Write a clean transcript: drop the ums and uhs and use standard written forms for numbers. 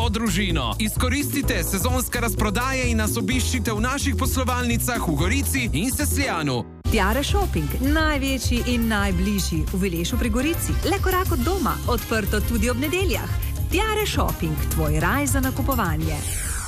vso družino. Izkoristite sezonske razprodaje in nas obiščite v naših poslovalnicah v Gorici in Sesljanu. Tiare Shopping, največji in najbližji v Vilešu pri Gorici. Le korak od doma, odprto tudi ob nedeljah. Tiare Shopping, tvoj raj za nakupovanje.